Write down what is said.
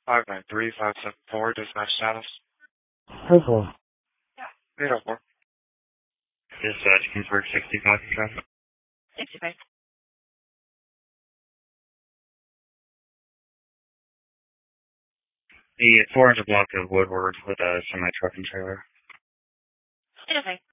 593-574, dispatch status. Purple. 804. Dispatch, Kingsburg 65 for traffic. 65. The 400 block of Woodward with a semi-truck and trailer. Okay.